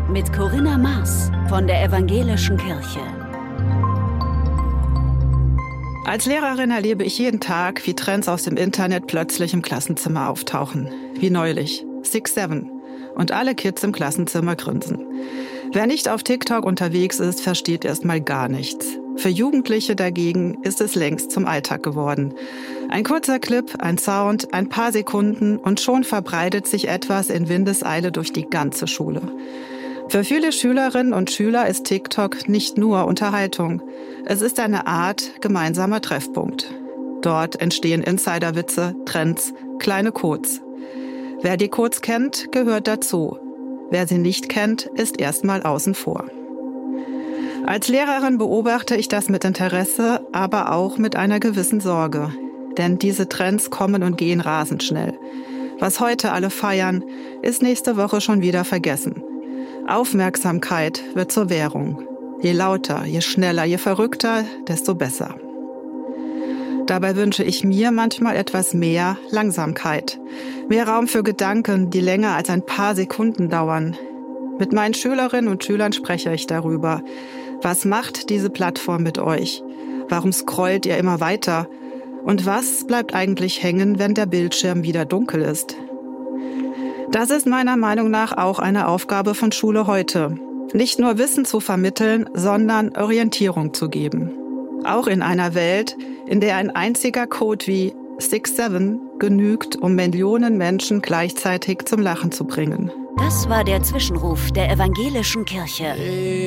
mit Corinna Maas von der Evangelischen Kirche. Als Lehrerin erlebe ich jeden Tag, wie Trends aus dem Internet plötzlich im Klassenzimmer auftauchen. Wie neulich. 6'7". Und alle Kids im Klassenzimmer grinsen. Wer nicht auf TikTok unterwegs ist, versteht erstmal gar nichts. Für Jugendliche dagegen ist es längst zum Alltag geworden. Ein kurzer Clip, ein Sound, ein paar Sekunden und schon verbreitet sich etwas in Windeseile durch die ganze Schule. Für viele Schülerinnen und Schüler ist TikTok nicht nur Unterhaltung. Es ist eine Art gemeinsamer Treffpunkt. Dort entstehen Insiderwitze, Trends, kleine Codes. Wer die Codes kennt, gehört dazu. Wer sie nicht kennt, ist erstmal außen vor. Als Lehrerin beobachte ich das mit Interesse, aber auch mit einer gewissen Sorge. Denn diese Trends kommen und gehen rasend schnell. Was heute alle feiern, ist nächste Woche schon wieder vergessen. Aufmerksamkeit wird zur Währung. Je lauter, je schneller, je verrückter, desto besser. Dabei wünsche ich mir manchmal etwas mehr Langsamkeit. Mehr Raum für Gedanken, die länger als ein paar Sekunden dauern. Mit meinen Schülerinnen und Schülern spreche ich darüber. Was macht diese Plattform mit euch? Warum scrollt ihr immer weiter? Und was bleibt eigentlich hängen, wenn der Bildschirm wieder dunkel ist? Das ist meiner Meinung nach auch eine Aufgabe von Schule heute. Nicht nur Wissen zu vermitteln, sondern Orientierung zu geben. Auch in einer Welt, in der ein einziger Code wie 6'7" genügt, um Millionen Menschen gleichzeitig zum Lachen zu bringen. Das war der Zwischenruf der Evangelischen Kirche.